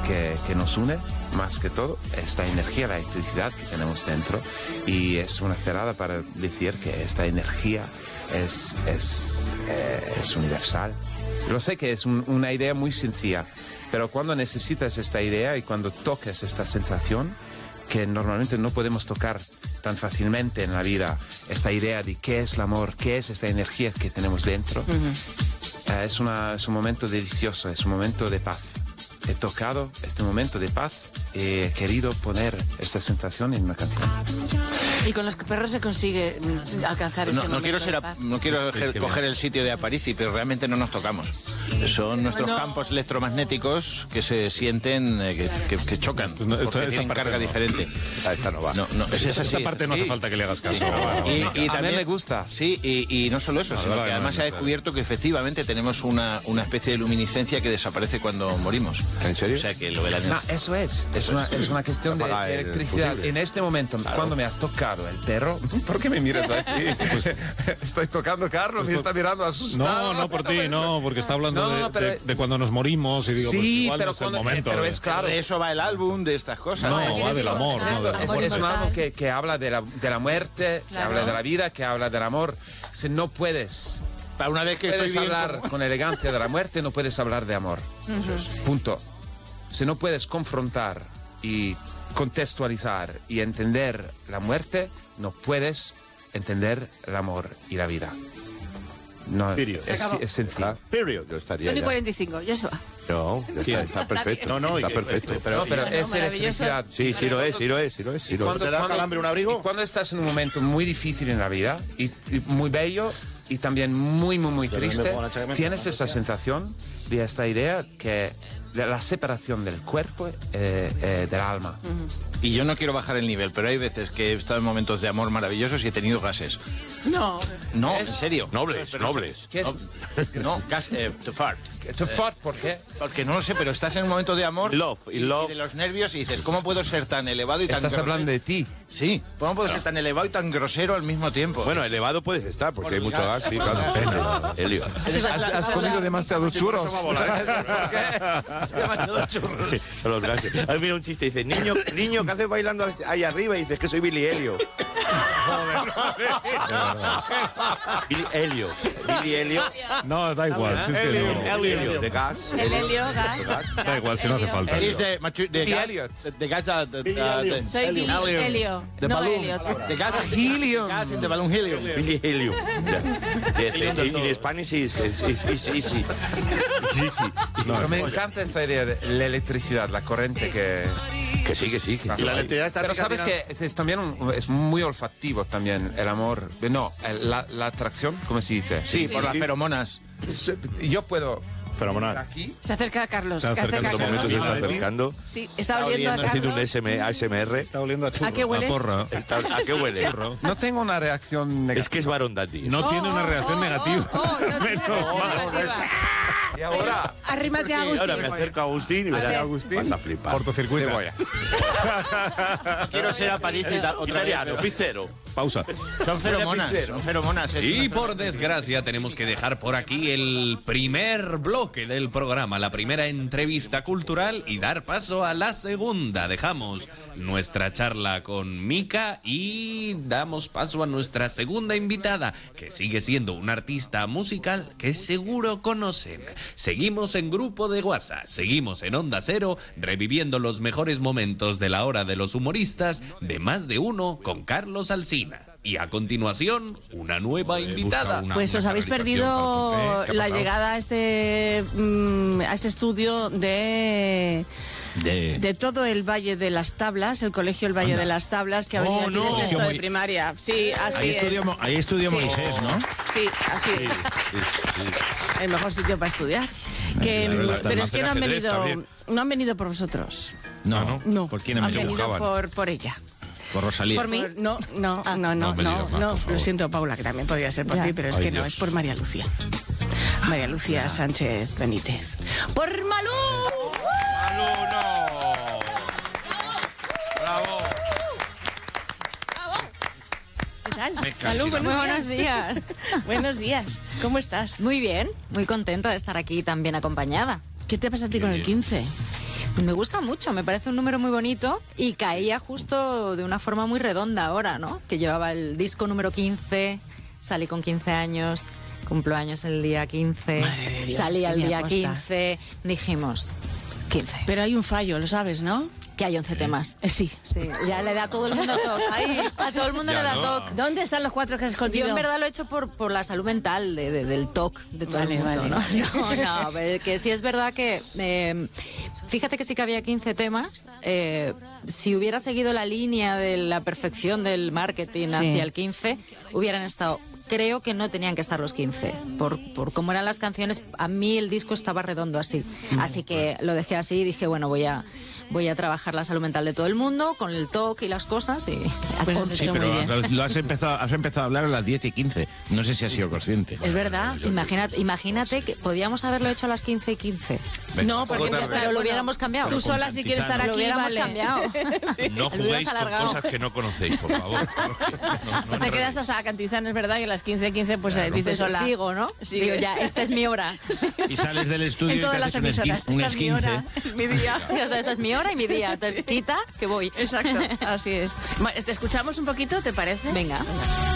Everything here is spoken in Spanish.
que nos une, más que todo, esta energía, la electricidad que tenemos dentro. Y es una cerrada para decir que esta energía es universal. Lo sé que es una idea muy sencilla, pero cuando necesitas esta idea y cuando toques esta sensación, que normalmente no podemos tocar tan fácilmente en la vida, esta idea de qué es el amor, qué es esta energía que tenemos dentro, es un momento delicioso, es un momento de paz. He tocado este momento de paz y he querido poner esta sensación en una canción. Y con los perros se consigue alcanzar ese momento de paz. No quiero coger el sitio de Aparici, pero realmente no nos tocamos. Son nuestros campos electromagnéticos que se sienten, que chocan, porque tienen carga diferente. Esta no va. Esa parte no hace falta que le hagas caso. Y a también mí me gusta. Sí, y no solo eso, sino que además se ha descubierto que efectivamente tenemos una especie de luminiscencia que desaparece cuando morimos. ¿En serio? O sea que lo ve la No, eso es. Es una cuestión de Apaga el electricidad. fusible. En este momento, cuando me ha tocado el perro... ¿Por qué me miras así? Estoy tocando a Carlos y está mirando asustado. No, por ti, no, porque está hablando de cuando nos morimos y digo, sí, pues igual pero, no es el momento. pero es claro. De eso va el álbum, de estas cosas. No, es va eso, del amor. es esto, no, es un álbum que habla de la muerte, que Claro. habla de la vida, que habla del amor. Si no puedes... Para una vez que puedes estoy bien hablar con elegancia de la muerte, no puedes hablar de amor. Punto. Si no puedes confrontar y contextualizar y entender la muerte, no puedes entender el amor y la vida. No, Period. es sencillo. Period, yo estaría Son y ya. 45, ya se va. No, está perfecto. No, está perfecto. Pero es maravilloso. electricidad. Sí, sí lo es. Cuando- ¿Te da calambre un abrigo? y cuando estás en un momento muy difícil en la vida y muy bello y también muy, muy, muy Yo también me triste, pongo la chaqueta, tienes ¿no? esa sensación de esta idea que de la separación del cuerpo del alma. Y yo no quiero bajar el nivel, pero hay veces que he estado en momentos de amor maravillosos y he tenido gases. No. No, en serio. Nobles. ¿Qué es? No, gas, to fart. To fart, ¿por qué? Porque no lo sé, pero estás en un momento de amor Love, y love. de los nervios y dices, ¿cómo puedo ser tan elevado y tan Estás grosero? hablando de ti. Sí, ¿cómo puedo ser tan elevado y tan grosero al mismo tiempo? Bueno, elevado puedes estar porque hay mucho gas. Sí, claro. Helio. Has comido demasiados churros. demasiados churros. Los gases. Ay, mira un chiste, dice, niño, ¿qué haces bailando ahí arriba? Y dices que soy Billy Helio. Billy Helio. No, da igual. Si es que no. Helio. De gas. El helio, gas. Da igual si no hace falta. He's the Billy gas, Elliot. the gas, Soy Billy Helio, the no balloon, Elliot. the gas, Helium. gas in the balloon helium. Billy Helio. Yes, in Spanish is easy. Pero me encanta esta idea de la electricidad, la corriente que... Que sí. Y la electricidad está Pero sabes que es también es muy olfativo también el amor. No, la atracción, ¿cómo se dice? Sí, por las feromonas. Yo puedo fenomenal. aquí. Se acerca a Carlos. Está se acerca acercando a En estos momentos Carlos. se está acercando. Sí, está oliendo a Haciendo un Carlos. ASMR. Está oliendo a churro. ¿A qué huele? A porra. ¿A qué huele? No tengo una reacción negativa. Es que es varón dandy. No tiene una reacción negativa. No tiene reacción negativa. Y ahora, Arrímate a Agustín. Ahora me acerco a Agustín y verás. Agustín. Vas a flipar. Cortocircuito. Quiero ser Aparici otra vez. Italiano, pizzero. Pausa. Son feromonas. es Y una por desgracia tenemos que dejar por aquí el primer bloque del programa, la primera entrevista cultural y dar paso a la segunda. Dejamos nuestra charla con Mika y damos paso a nuestra segunda invitada, que sigue siendo una artista musical que seguro conocen. Seguimos en Grupo de WhatsApp, seguimos en Onda Cero, reviviendo los mejores momentos de la hora de los humoristas de Más de Uno con Carlos Alsina. Y a continuación, una nueva invitada. Pues os habéis perdido la llegada a este estudio de todo el Valle de las Tablas, el colegio El Valle de las Tablas, que ha venido aquí de sexto de primaria. Sí, así es. Ahí estudió Sí. Moisés, ¿no? Sí, así es. El mejor sitio para estudiar. Pero es que no han venido por vosotros. No. No, ¿Por quién han han venido? venido por ella. Por Rosalía. ¿Por mí? No, No me digas más, por favor. lo siento, Paula, que también podría ser por ti, pero es Ay, que no, Dios. es por María Lucía. María Lucía Sánchez Benítez. ¡Por Malú! ¿Qué tal? Malú, Muy buenos días. Buenos días. ¿Cómo estás? Muy bien, muy contenta de estar aquí tan bien acompañada. ¿Qué te pasa a ti con el 15? Me gusta mucho, me parece un número muy bonito y caía justo de una forma muy redonda ahora, ¿no? Que llevaba el disco número 15, salí con 15 años, cumplo años el día 15, salí al día 15, dijimos 15. Pero hay un fallo, lo sabes, ¿no? Que hay 11 temas. Sí. Ya le da a todo el mundo toque. A todo el mundo le da toque. ¿Dónde están los 4 que has escondido? Yo en verdad lo he hecho por la salud mental del toque de todo el mundo, ¿no? No, pero que sí es verdad que... fíjate que sí que había 15 temas. Si hubiera seguido la línea de la perfección del marketing hacia el 15, hubieran estado... Creo que no tenían que estar los 15. Por cómo eran las canciones, a mí el disco estaba redondo así. Así que lo dejé así y dije, bueno, voy a trabajar la salud mental de todo el mundo con el toque y las cosas y sí, pero has empezado a hablar a las 10 y 15. No sé si has sido consciente. Es verdad. Imagínate que podíamos haberlo hecho a las 15 y 15. No, porque lo hubiéramos cambiado. Tú sola si quieres estar aquí, lo hubiéramos vale. cambiado. No juguéis con cosas que no conocéis, por favor. No te quedas hasta la Cantizana, es verdad, y a las 15:15 pues dices sola. Sigo, ¿no? Digo, ya, esta es mi hora. Y sales del estudio en todas y te las haces emisoras. un Esta es mi hora, mi día. Esta es mi hora y mi día. Entonces, quita que voy. Exacto, así es. ¿Te escuchamos un poquito, te parece? Venga.